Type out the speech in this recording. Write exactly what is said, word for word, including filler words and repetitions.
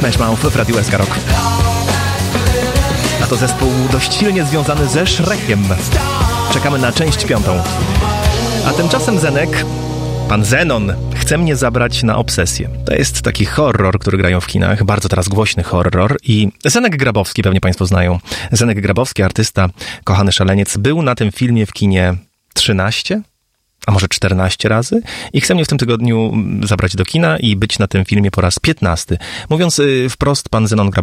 Smash Mouth w Radiu S K Rock. A to zespół dość silnie związany ze Shrekiem. Czekamy na część piątą. A tymczasem Zenek, pan Zenon, chce mnie zabrać na Obsesję. To jest taki horror, który grają w kinach, bardzo teraz głośny horror i Zenek Grabowski, pewnie państwo znają. Zenek Grabowski, artysta, kochany szaleniec, był na tym filmie w kinie trzynaście, a może czternaście razy i chce mnie w tym tygodniu zabrać do kina i być na tym filmie po raz piętnasty. Mówiąc y, wprost, pan Zenon